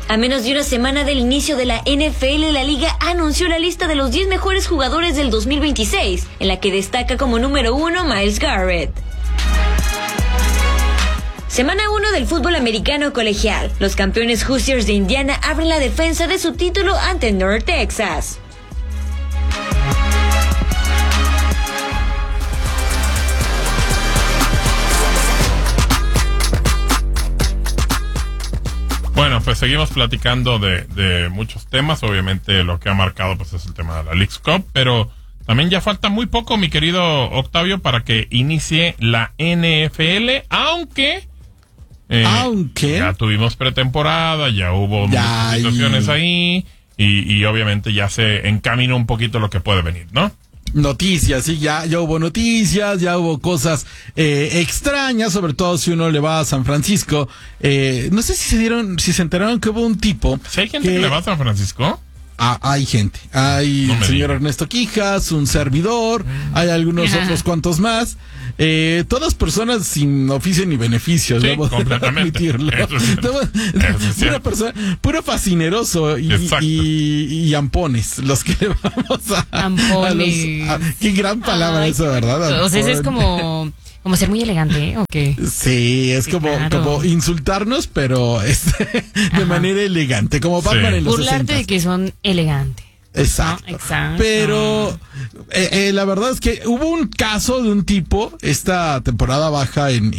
A menos de una semana del inicio de la NFL, la liga anunció la lista de los 10 mejores jugadores del 2026, en la que destaca como número 1 Myles Garrett. Semana 1 del fútbol americano colegial. Los campeones Hoosiers de Indiana abren la defensa de su título ante North Texas. Bueno, pues seguimos platicando de muchos temas. Obviamente lo que ha marcado pues es el tema de la Leagues Cup, pero también ya falta muy poco, mi querido Octavio, para que inicie la NFL, aunque ya tuvimos pretemporada, ya hubo muchas situaciones ahí y obviamente ya se encaminó un poquito lo que puede venir, ¿no? Noticias, sí, ya hubo noticias, ya hubo cosas extrañas, sobre todo si uno le va a San Francisco. No sé si se enteraron que hubo un tipo. ¿Sí hay gente que le va a San Francisco? Hay gente, hay el señor Ernesto Quijas, un servidor, hay algunos otros cuantos más, todas personas sin oficio ni beneficio, sí, debo admitirlo. Puro fascineroso y ampones, los que le vamos ampones. Qué gran palabra eso, ¿verdad? O sea, eso es como ser muy elegante, ¿o qué? Sí, es como insultarnos, pero de manera elegante, como Batman en los 60. Burlarte de que son elegantes. Exacto. ¿No? Exacto. Pero la verdad es que hubo un caso de un tipo esta temporada baja en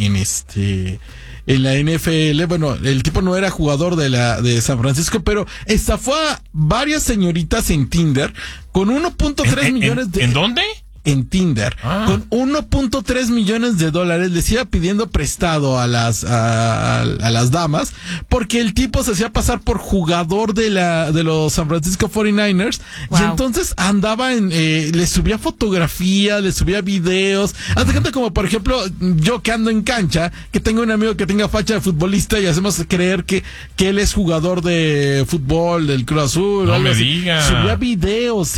la NFL. Bueno, el tipo no era jugador de San Francisco, pero estafó a varias señoritas en Tinder con 1.3 millones de... ¿En dónde? En Tinder, con 1.3 millones de dólares les iba pidiendo prestado a las damas, porque el tipo se hacía pasar por jugador de los San Francisco 49ers, wow. Y entonces andaba le subía fotografías, le subía videos, haz cuenta como por ejemplo, yo que ando en cancha, que tengo un amigo que tenga facha de futbolista y hacemos creer que él es jugador de fútbol del Cruz Azul. No me digas. Subía videos,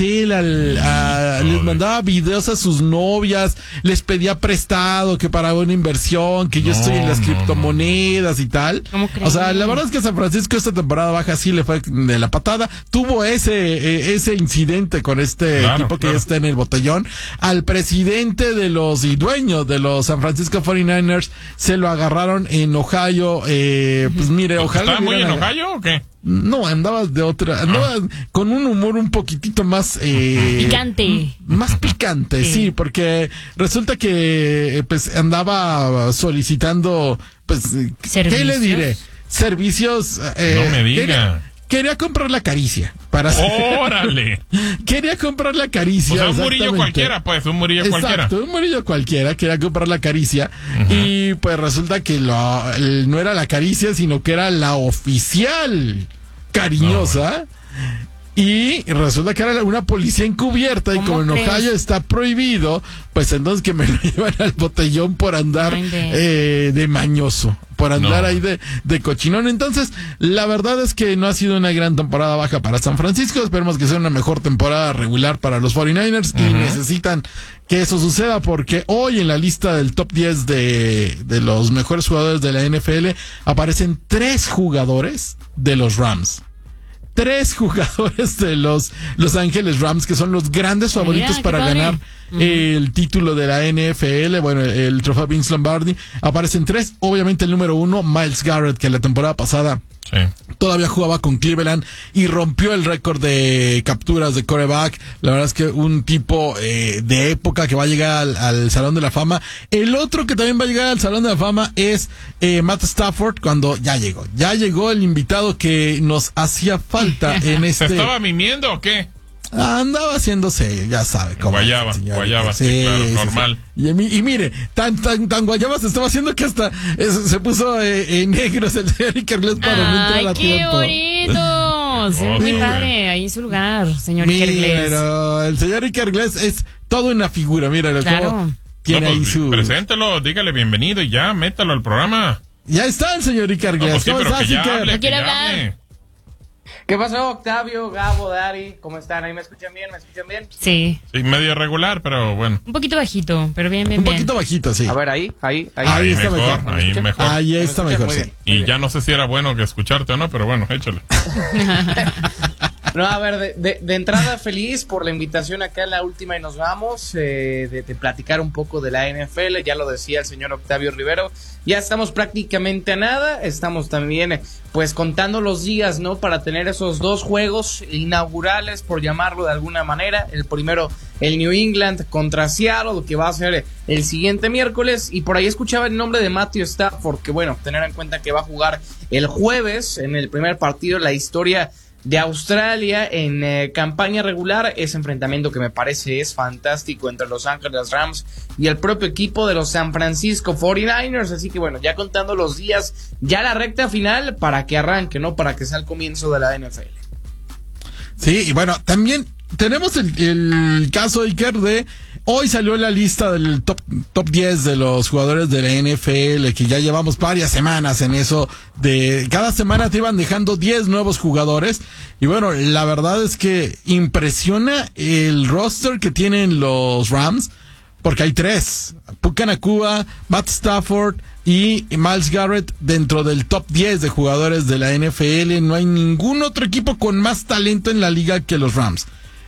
les mandaba videos a sus novias, les pedía prestado, que para una inversión, que yo estoy en las criptomonedas y tal. O sea, la verdad es que San Francisco esta temporada baja sí le fue de la patada. Tuvo ese incidente con tipo que ya está en el botellón. Al presidente y dueño de los San Francisco 49ers se lo agarraron en Ohio. Pues mire, ojalá. ¿Estaba muy en Ohio o qué? No, andaba con un humor un poquitito más picante. Más picante, sí, porque resulta que pues andaba solicitando, pues, ¿servicios? ¿Qué le diré? Servicios. No me diga. Quería comprar la caricia. ¡Órale! Quería comprar la caricia. O sea, un murillo cualquiera, pues, un murillo cualquiera. Exacto, un murillo cualquiera, quería comprar la caricia. Y pues resulta que no era la caricia, sino que era la oficial cariñosa. Y resulta que era una policía encubierta y como en Ohio está prohibido, pues entonces que me lo llevan al botellón por andar de mañoso, por andar ahí de cochinón. Entonces, la verdad es que no ha sido una gran temporada baja para San Francisco. Esperemos que sea una mejor temporada regular para los 49ers y necesitan que eso suceda porque hoy en la lista del top 10 de los mejores jugadores de la NFL aparecen 3 jugadores de los Rams. 3 jugadores de los Los Ángeles Rams, que son los grandes favoritos para ganar el título de la NFL, bueno, el trofeo Vince Lombardi. Aparecen 3, obviamente el número 1, Myles Garrett, que la temporada pasada todavía jugaba con Cleveland y rompió el récord de capturas de quarterback. La verdad es que un tipo de época que va a llegar al Salón de la Fama. El otro que también va a llegar al Salón de la Fama es Matt Stafford, cuando ya llegó el invitado que nos hacía falta en ¿Se estaba mimiendo o qué? Andaba haciéndose, ya sabe cómo. Guayaba, sí, claro, normal. Y mire, tan guayaba se estaba haciendo que hasta se puso negros el señor Iker Gles para no entrar a tiempo. ¡Qué bonito! Sí, muy padre, ahí en su lugar, señor Iker Gles. Pero el señor Iker Gles es toda una figura, míralo. Claro. Tiene ahí su... Preséntelo, dígale bienvenido y ya, métalo al programa. Ya está el señor Iker Gles. No, pues sí, pero que ya hable, no quiere hablar. ¿Qué pasó, Octavio, Gabo, Dari? ¿Cómo están? ¿Ahí me escuchan bien? ¿Me escuchan bien? Sí. Sí, medio irregular, pero bueno. Un poquito bajito, pero bien. Un poquito bajito, sí. A ver, ahí Está mejor. Ahí mejor. Ahí está mejor, Muy sí. bien. Y ya no sé si era bueno que escucharte o no, pero bueno, échale. No, a ver, de entrada feliz por la invitación acá en la última y nos vamos, de platicar un poco de la NFL, ya lo decía el señor Octavio Rivero, ya estamos prácticamente a nada, estamos también pues contando los días, ¿no? Para tener esos dos juegos inaugurales, por llamarlo de alguna manera, el primero el New England contra Seattle, que va a ser el siguiente miércoles, y por ahí escuchaba el nombre de Matthew Stafford, que bueno, tener en cuenta que va a jugar el jueves en el primer partido de la historia de Australia en campaña regular, ese enfrentamiento que me parece es fantástico entre Los Ángeles Rams y el propio equipo de los San Francisco 49ers, así que bueno, ya contando los días, ya la recta final para que arranque, ¿no? Para que sea el comienzo de la NFL. Sí, y bueno, también tenemos el caso, Iker, de hoy salió la lista del top 10 de los jugadores de la NFL, que ya llevamos varias semanas en eso, de cada semana te iban dejando 10 nuevos jugadores, y bueno, la verdad es que impresiona el roster que tienen los Rams, porque hay 3, Puka Nacua, Matt Stafford y Myles Garrett dentro del top 10 de jugadores de la NFL. No hay ningún otro equipo con más talento en la liga que los Rams.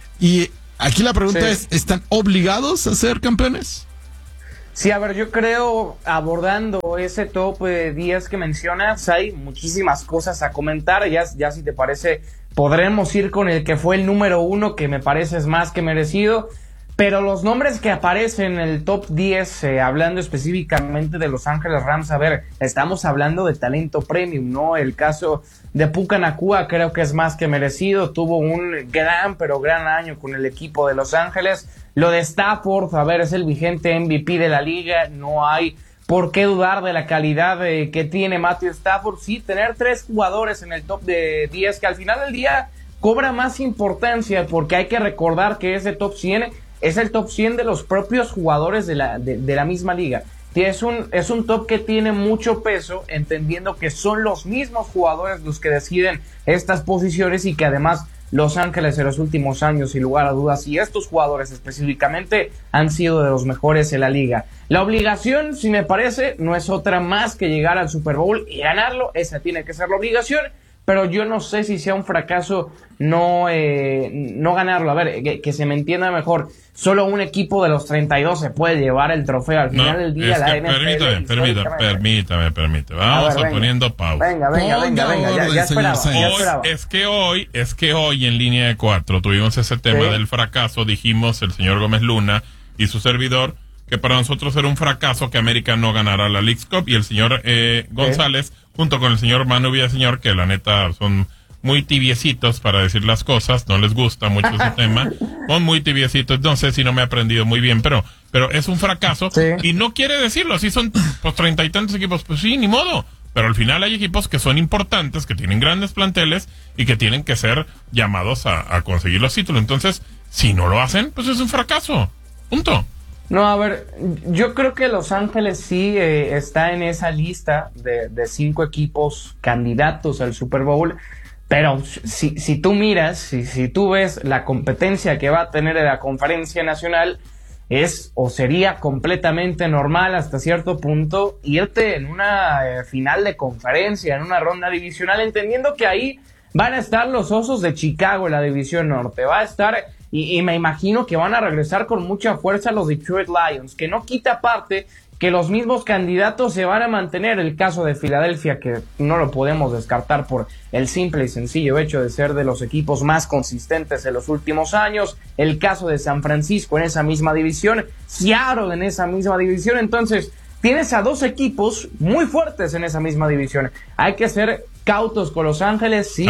Y aquí la pregunta es, ¿están obligados a ser campeones? Sí, a ver, yo creo, abordando ese top 10 que mencionas, hay muchísimas cosas a comentar, ya si te parece, podremos ir con el que fue el número 1, que me parece es más que merecido, pero los nombres que aparecen en el top 10, hablando específicamente de Los Ángeles Rams, a ver, estamos hablando de talento premium, ¿no? El caso de Puka Nacua creo que es más que merecido, tuvo un gran año con el equipo de Los Ángeles. Lo de Stafford, a ver, es el vigente MVP de la liga, no hay por qué dudar de la calidad que tiene Matthew Stafford. Sí, tener 3 jugadores en el top de 10, que al final del día cobra más importancia, porque hay que recordar que ese top 100 es el top 100 de los propios jugadores de la misma liga. Es un top que tiene mucho peso, entendiendo que son los mismos jugadores los que deciden estas posiciones, y que además Los Ángeles en los últimos años, sin lugar a dudas, y estos jugadores específicamente han sido de los mejores en la liga. La obligación, si me parece, no es otra más que llegar al Super Bowl y ganarlo. Esa tiene que ser la obligación, pero yo no sé si sea un fracaso no ganarlo. A ver, que se me entienda mejor, solo un equipo de los 32 se puede llevar el trofeo. Al final del día la NFL... Permítame. Vamos a poniendo pausa. Venga, ya esperaba. Es que hoy en línea de 4 tuvimos ese tema del fracaso. Dijimos el señor Gómez Luna y su servidor que para nosotros era un fracaso que América no ganara la Leagues Cup, y el señor González, junto con el señor Manu Villaseñor, que la neta son muy tibiecitos para decir las cosas, no les gusta mucho ese tema, son muy tibiecitos, no sé si no me he aprendido muy bien, pero es un fracaso, y no quiere decirlo, si son pues 30 y tantos equipos, pues sí, ni modo, pero al final hay equipos que son importantes, que tienen grandes planteles y que tienen que ser llamados a conseguir los títulos. Entonces, si no lo hacen, pues es un fracaso, punto. No, a ver, yo creo que Los Ángeles sí está en esa lista de 5 equipos candidatos al Super Bowl, pero si tú miras, si tú ves la competencia que va a tener en la Conferencia Nacional, es o sería completamente normal hasta cierto punto irte en una final de conferencia, en una ronda divisional, entendiendo que ahí van a estar los Osos de Chicago en la División Norte, va a estar... Y me imagino que van a regresar con mucha fuerza los Detroit Lions, que no quita parte que los mismos candidatos se van a mantener. El caso de Filadelfia, que no lo podemos descartar por el simple y sencillo hecho de ser de los equipos más consistentes en los últimos años. El caso de San Francisco en esa misma división, Seattle en esa misma división. Entonces, tienes a 2 equipos muy fuertes en esa misma división. Hay que ser cautos con Los Ángeles, sí,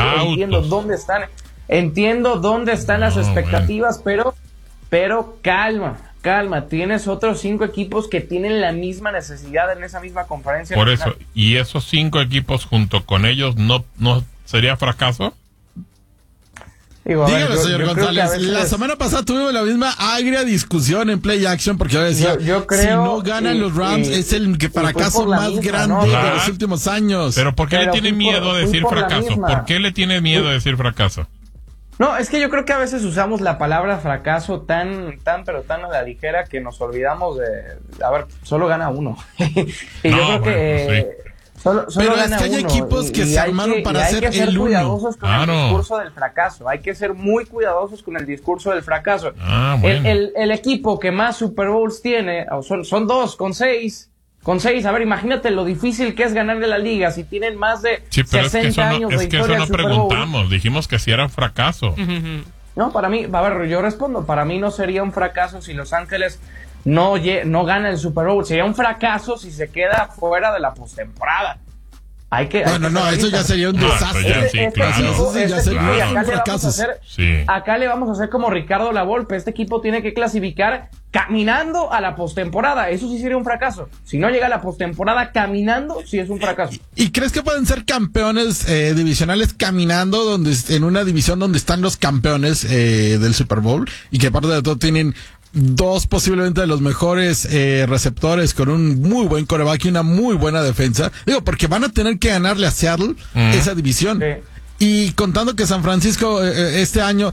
entiendo dónde están las expectativas, pero calma, tienes otros 5 equipos que tienen la misma necesidad en esa misma conferencia. Por eso, ¿y esos 5 equipos junto con ellos no sería fracaso? Digo, Dígalo, señor creo que a González. veces- La semana pasada tuvimos la misma agria discusión en Play Action porque yo decía, Yo creo, si no ganan los Rams, es el fracaso por la más misma, grande ¿no? de los últimos años. Pero ¿por qué Pero le tiene fui miedo por- a fui decir por la fracaso? misma. ¿Por qué le tiene miedo a decir fracaso? No, es que yo creo que a veces usamos la palabra fracaso pero tan a la ligera que nos olvidamos de, a ver, solo gana uno. Y No, yo creo que bueno, solo Pero es gana que hay uno. equipos que se hay armaron para hay ser que ser el uno. cuidadosos con Claro. el discurso del fracaso. Hay que ser muy cuidadosos con el discurso del fracaso. Ah, bueno. El equipo que más Super Bowls tiene, son dos, con seis. Con seis, a ver, imagínate lo difícil que es ganarle la liga si tienen más de Sí, pero 60 años de historia eso no del Super Bowl. preguntamos. Dijimos que si era un fracaso. No, para mí, a ver, yo respondo, para mí no sería un fracaso si Los Ángeles no gana el Super Bowl, sería un fracaso si se queda fuera de la postemporada. Bueno, no, eso ya sería un No, desastre. eso ya sí, claro. Eso ya sería Claro. un fracaso. Sí. Acá le vamos a hacer como Ricardo Lavolpe, este equipo tiene que clasificar caminando a la postemporada, eso sí sería un fracaso. Si no llega a la postemporada caminando, sí es un fracaso. ¿Y crees que pueden ser campeones divisionales caminando en una división donde están los campeones del Super Bowl y que aparte de todo tienen dos posiblemente de los mejores receptores con un muy buen quarterback y una muy buena defensa? Digo, porque van a tener que ganarle a Seattle esa división. Sí. Y contando que San Francisco este año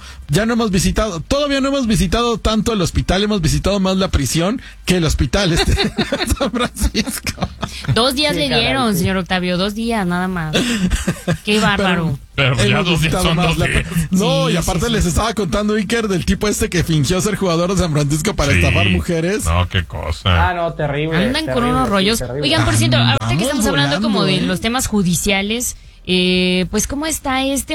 todavía no hemos visitado tanto el hospital, hemos visitado más la prisión que el hospital San Francisco. 2 días Sí, le caray, dieron, sí. señor Octavio, 2 días nada más. Qué bárbaro. Pero ya Hemos 2 días visitado son más 2 la- días. No, Sí, y aparte sí. les estaba contando Iker del tipo que fingió ser jugador de San Francisco para Sí. estafar mujeres. No, qué cosa. Ah, no, terrible. Andan con terrible, unos sí, rollos. terrible. Oigan, por cierto, ahorita que Andamos estamos hablando como de volando, los temas judiciales, pues cómo está este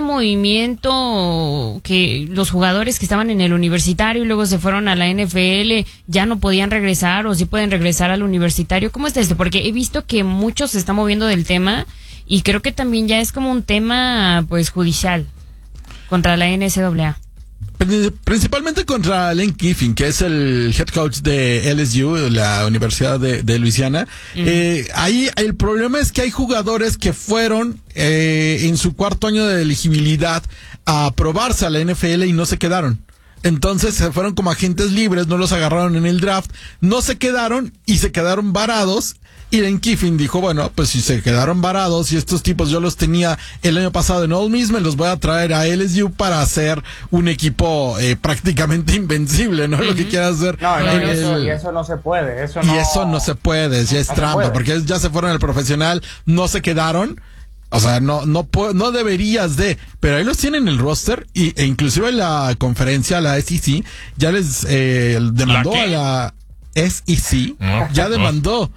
movimiento que los jugadores que estaban en el universitario y luego se fueron a la NFL ya no podían regresar o sí pueden regresar al universitario. ¿Cómo está esto? Porque he visto que muchos se están moviendo del tema y creo que también ya es como un tema pues judicial contra la NCAA. Principalmente contra Lane Kiffin, que es el head coach de LSU, la Universidad de Luisiana. Ahí el problema es que hay jugadores que fueron en su cuarto año de elegibilidad a probarse a la NFL y no se quedaron. Entonces se fueron como agentes libres, no los agarraron en el draft, no se quedaron y se quedaron varados. Y Lane Kiffin dijo, bueno, pues si se quedaron varados y estos tipos yo los tenía el año pasado en Ole Miss, me los voy a traer a LSU para hacer un equipo prácticamente invencible, ¿no? Lo que quiera hacer. No, en y eso no se puede. Eso no se puede, ya es no se trampa, puede. porque ya se fueron al profesional, no se quedaron. O sea, no deberías de, pero ahí los tienen en el roster e inclusive la conferencia, la SEC, ya les demandó ¿La qué? a la SEC, No, ya no. demandó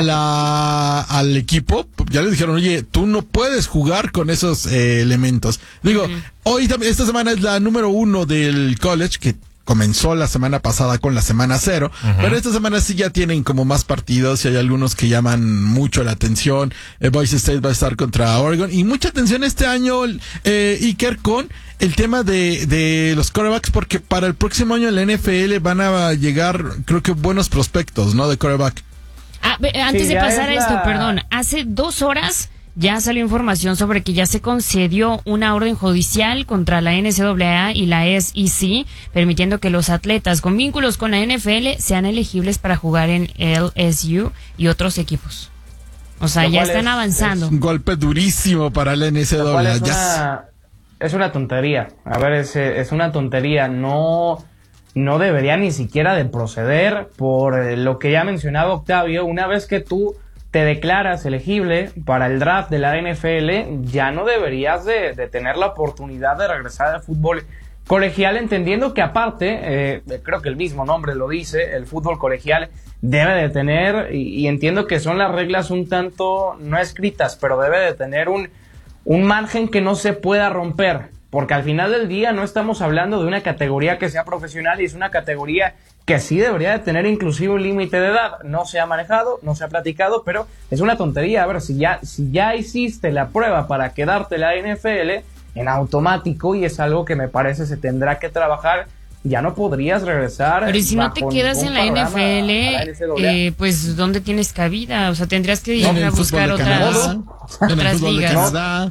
al equipo, ya les dijeron, oye, tú no puedes jugar con esos elementos. Digo, esta semana es la número 1 del college, que comenzó la semana pasada con la semana 0, pero esta semana sí ya tienen como más partidos y hay algunos que llaman mucho la atención. Boise State va a estar contra Oregon y mucha atención este año, Iker, con el tema de los quarterbacks, porque para el próximo año en la NFL van a llegar, creo que buenos prospectos, ¿no? De quarterback. Antes Sí, de ya pasar a es esto, la- perdón, hace 2 horas ya salió información sobre que ya se concedió una orden judicial contra la NCAA y la SEC, permitiendo que los atletas con vínculos con la NFL sean elegibles para jugar en LSU y otros equipos. O sea, Lo ya cual están es- avanzando. Un golpe durísimo para la Lo cual NCAA. es una tontería. A ver, es una tontería. No debería ni siquiera de proceder por lo que ya ha mencionado Octavio. Una vez que tú te declaras elegible para el draft de la NFL, ya no deberías de tener la oportunidad de regresar al fútbol colegial, entendiendo que aparte, creo que el mismo nombre lo dice, el fútbol colegial debe de tener, y entiendo que son las reglas un tanto no escritas, pero debe de tener un margen que no se pueda romper, porque al final del día no estamos hablando de una categoría que sea profesional y es una categoría que sí debería de tener inclusive un límite de edad. No se ha manejado, no se ha platicado, pero es una tontería. A ver, si ya hiciste la prueba para quedarte en la NFL en automático, y es algo que me parece se tendrá que trabajar, ya no podrías regresar. Pero ¿y si no te bajo quedas en ningún la panorama a la NFL, NCAA? pues ¿dónde tienes cabida? O sea, tendrías que ir En a el fútbol buscar de otras Canadá, en el otras fútbol de ligas. Canadá.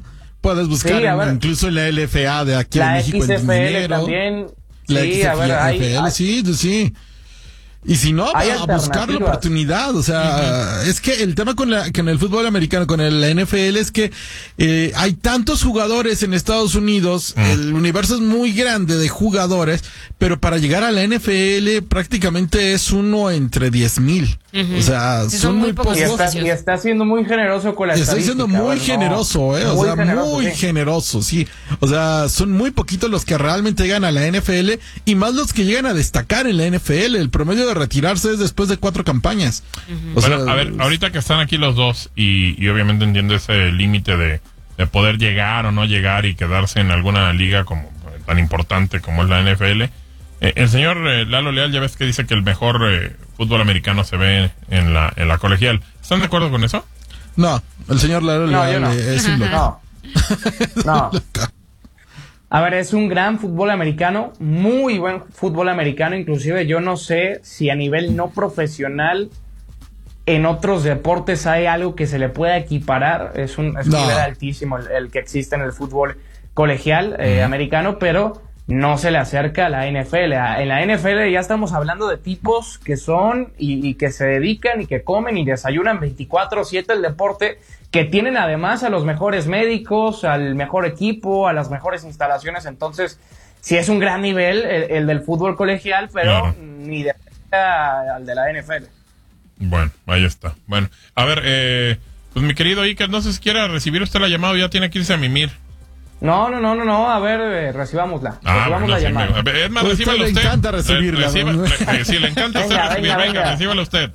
puedes buscar incluso en la LFA de aquí en México. La XFL también. La sí, XFL, sí. Y si no, a buscar la oportunidad. O sea, es que el tema con el fútbol americano, con la NFL, es que hay tantos jugadores en Estados Unidos, el universo es muy grande de jugadores, pero para llegar a la NFL prácticamente es uno entre 10,000. O sea, sí, son muy pocos. Y está siendo muy generoso con la estadística. Está siendo muy generoso, muy generoso, sí. O sea, son muy poquitos los que realmente llegan a la NFL y más los que llegan a destacar en la NFL. El promedio de retirarse es después de 4 campañas. Bueno, a ver, ahorita que están aquí los dos y obviamente entiendo ese límite de poder llegar o no llegar y quedarse en alguna liga como tan importante como es la NFL. El señor Lalo Leal ya ves que dice que el mejor fútbol americano se ve en la colegial. ¿Están de acuerdo con eso? No, el señor Lalo Leal es un loco. No. A ver, es un gran fútbol americano, muy buen fútbol americano, inclusive yo no sé si a nivel no profesional en otros deportes hay algo que se le pueda equiparar. Es un nivel altísimo el que existe en el fútbol colegial americano, pero no se le acerca a la NFL. En la NFL ya estamos hablando de tipos que son y que se dedican y que comen y desayunan 24/7 el deporte, que tienen además a los mejores médicos, al mejor equipo, a las mejores instalaciones. Entonces, sí es un gran nivel el del fútbol colegial, pero ni de cerca al de la NFL. Bueno, ahí está. Bueno, a ver, pues mi querido Iker, no sé si quiera recibir usted la llamada o ya tiene que irse a mimir. No, a ver, recibámosla. Recibamos la llamada. Es más, recíbala usted. Le encanta recibirla. Sí, le encanta venga, recíbala usted.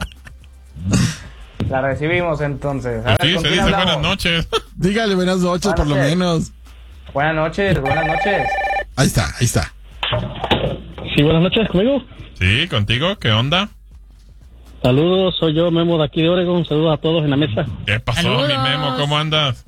La recibimos entonces. Pues sí, se dice hablamos? Buenas noches. Dígale buenas noches, por lo menos. Buenas noches. Ahí está. Sí, buenas noches, ¿conmigo? Sí, contigo, ¿qué onda? Saludos, soy yo, Memo, de aquí de Oregon. Saludos a todos en la mesa. ¿Qué pasó, Saludos. mi Memo? ¿Cómo andas?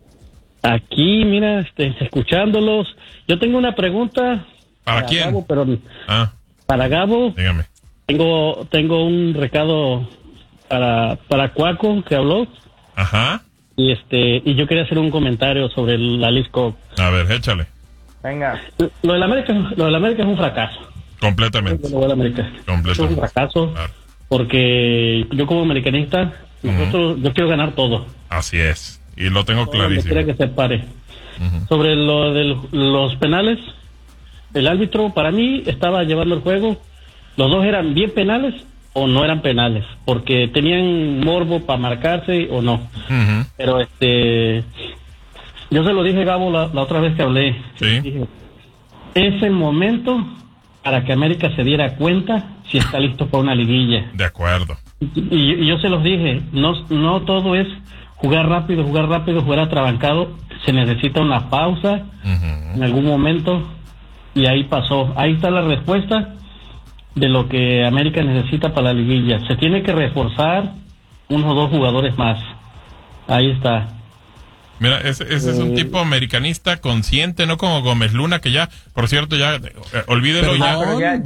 Aquí, mira, escuchándolos. Yo tengo una pregunta. ¿Para quién? Gabo, pero para Gabo. Dígame. Tengo un recado para Cuaco, que habló. Ajá. Y yo quería hacer un comentario sobre la League Cup. A ver, échale. Venga. Lo del América es un fracaso. Completamente. Lo del América. Es un fracaso. Claro. Porque yo como americanista, yo quiero ganar todo. Así es. Y lo tengo clarísimo. Quiero que se pare. Sobre lo de los penales, el árbitro para mí estaba llevando el juego. Los dos eran bien penales o no eran penales, porque tenían morbo para marcarse o no. Pero yo se lo dije, Gabo, la otra vez que hablé. Sí. Dije, es el momento para que América se diera cuenta si está listo para una liguilla. De acuerdo. Y yo se los dije, no todo es jugar rápido, jugar atrabancado. Se necesita una pausa en algún momento, y ahí pasó. Ahí está la respuesta de lo que América necesita para la liguilla. Se tiene que reforzar 1 o 2 jugadores más. Ahí está. Mira, ese es un tipo americanista consciente, no como Gómez Luna, que ya, por cierto, ya, olvídelo ya.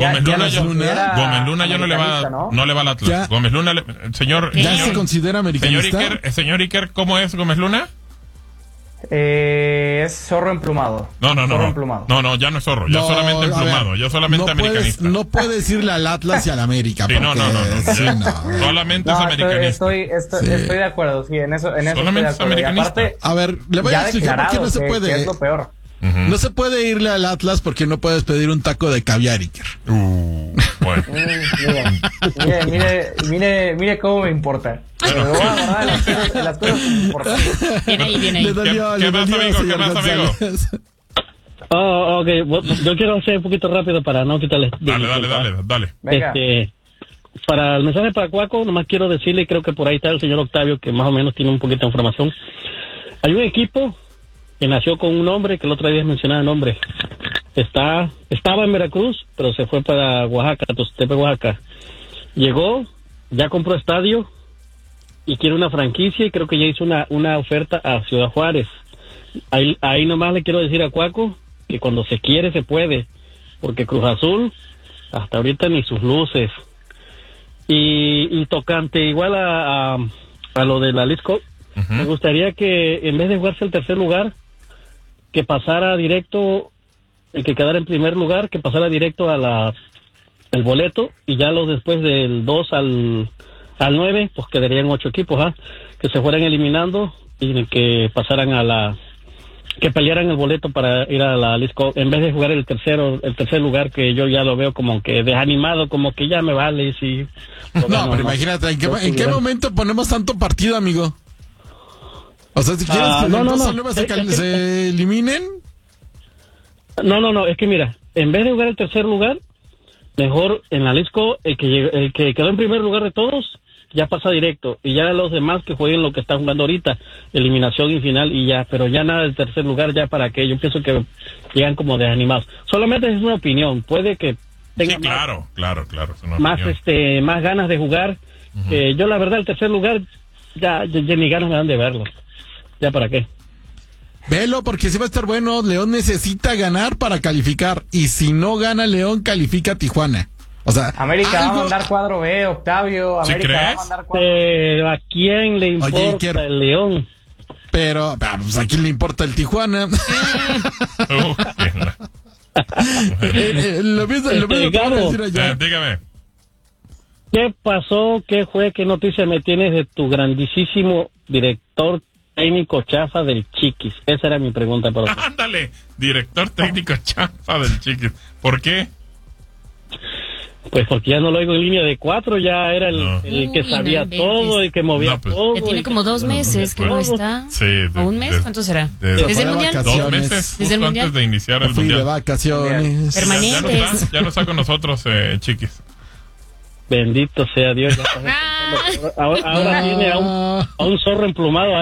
Gómez Luna ya no le va al Atlas. Ya. Gómez Luna, se considera americanista. Señor Iker, ¿cómo es Gómez Luna? Es zorro emplumado. No, ya no es zorro, ya solamente emplumado, ya solamente americanista. No puedes irle al Atlas y al América. Sí, no. Solamente es americanista. Estoy de acuerdo, sí, en eso solamente es americanista. Aparte, a ver, le voy a explicar por qué no se puede. Que es lo peor. No se puede irle al Atlas porque no puedes pedir un taco de caviar, Iker. Bueno. Mire cómo me importa. Pero voy a guardar las cosas que me importan. Viene ahí. ¿Qué más, amigo? Ok, yo quiero hacer un poquito rápido para no quitarle. Dale. Venga. Para el mensaje para Cuaco, nomás quiero decirle, y creo que por ahí está el señor Octavio, que más o menos tiene un poquito de información. Hay un equipo que nació con un nombre, que el otro día mencionaba el nombre. Estaba en Veracruz, pero se fue para Oaxaca, Tuxtepec, Oaxaca. Llegó, ya compró estadio y quiere una franquicia, y creo que ya hizo una oferta a Ciudad Juárez. Ahí nomás le quiero decir a Cuaco que cuando se quiere se puede, porque Cruz Azul hasta ahorita ni sus luces. Y tocante igual a lo de la League Cup, me gustaría que en vez de jugarse el tercer lugar, que pasara directo, el que quedara en primer lugar, que pasara directo a el boleto, y ya los después del 2 al 9, pues quedarían 8 equipos, que se fueran eliminando y que pasaran que pelearan el boleto para ir a la Leagues Cup, en vez de jugar el tercer lugar, que yo ya lo veo como que desanimado, como que ya me vale si... No, pero imagínate, ¿en qué momento ponemos tanto partido, amigo? O sea, si quieres que el 2 al 9 se eliminen. No, es que mira, en vez de jugar el tercer lugar, mejor en la Leagues Cup, el que quedó en primer lugar de todos, ya pasa directo, y ya los demás que jueguen lo que están jugando ahorita, eliminación y final, y ya, pero ya nada del tercer lugar, ya para que yo pienso que llegan como desanimados. Solamente es una opinión, puede que tenga sí, claro, es una más opinión. más ganas de jugar. Yo la verdad el tercer lugar ya ni ganas me dan de verlo, ya para qué. Velo, porque sí va a estar bueno. León necesita ganar para calificar, y si no gana León, califica Tijuana. O sea, América va a mandar cuadro B, Octavio. ¿Sí América crees? va a mandar cuadro B. ¿A quién le importa el León? Pero pues, ¿a quién le importa el Tijuana? Lo mismo que Gabo, decir allá. Dígame. ¿Qué pasó? ¿Qué fue? ¿Qué noticia me tienes de tu grandísimo director técnico chafa del Chiquis? Esa era mi pregunta para usted. Ándale, director técnico chafa del Chiquis. ¿Por qué? Pues porque ya no lo oigo en línea de 4, ya era el que sabía todo, el que movía todo. Ya tiene como 2 meses que no está. Sí. ¿O un mes? ¿Cuánto será? ¿Desde el Mundial? 2 meses, ¿Desde el justo Mundial? antes de iniciar el Fui de Mundial. vacaciones. Permanentes. Ya no está con nosotros, Chiquis. Bendito sea Dios. Ya ahora tiene a un zorro emplumado